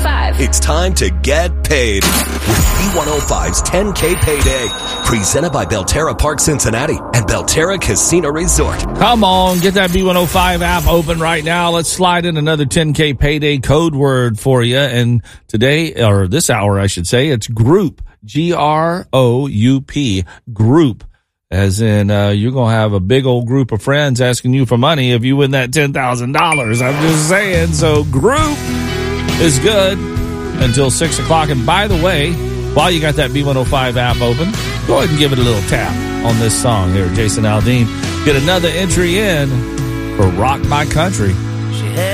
B105. It's time to get paid with B105's 10K Payday. Presented by Belterra Park Cincinnati and Belterra Casino Resort. Come on, get that B105 app open right now. Let's slide in another 10K Payday code word for you. And today, or this hour, I should say, it's group. G-R-O-U-P. Group. As in, you're going to have a big old group of friends asking you for money if you win that $10,000. I'm just saying. So group is good until 6 o'clock. And by the way, while you got that B105 app open, go ahead and give it a little tap on this song here. Jason Aldean. Get another entry in for Rock My Country.